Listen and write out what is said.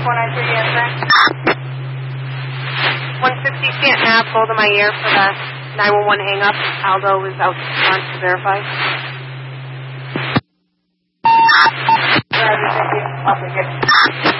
493 answering. 160 Stanton Ave, hold in my ear for the 911 hang-up. Aldo is out front to verify. Thank you.